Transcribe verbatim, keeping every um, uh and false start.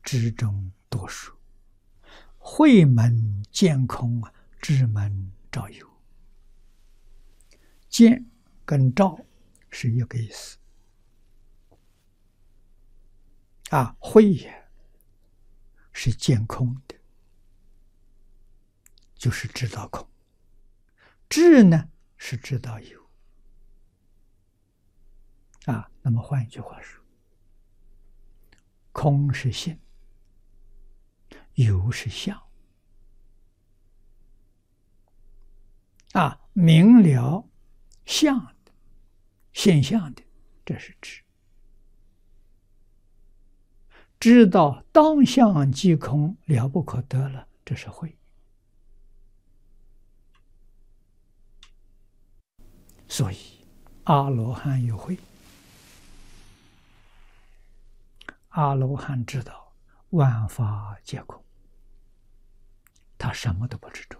知中多数。慧门见空啊，知门照有。见跟照是一个意思啊，慧也是见空的，就是知道空；知呢是知道有啊。那么换一句话说，空是性，有是相啊，明了相的现象的，这是知；知道当相即空，了不可得了，这是慧。所以阿罗汉有慧，阿罗汉知道万法皆空，他什么都不执着。